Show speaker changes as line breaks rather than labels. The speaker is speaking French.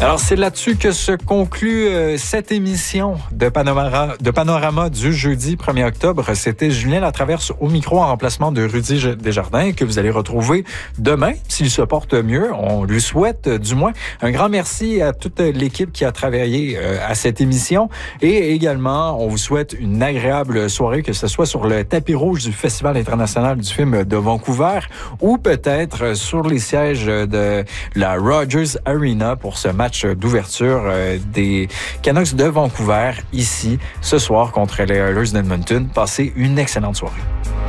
Alors, c'est là-dessus que se conclut cette émission de Panorama du jeudi 1er octobre. C'était Julien Latraverse au micro en remplacement de Rudy Desjardins que vous allez retrouver demain, s'il se porte mieux. On lui souhaite du moins. Un grand merci à toute l'équipe qui a travaillé à cette émission. Et également, on vous souhaite une agréable soirée, que ce soit sur le tapis rouge du Festival international du film de Vancouver ou peut-être sur les sièges de la Rogers Arena pour ce match d'ouverture des Canucks de Vancouver ici ce soir contre les Oilers d'Edmonton. Passez une excellente soirée.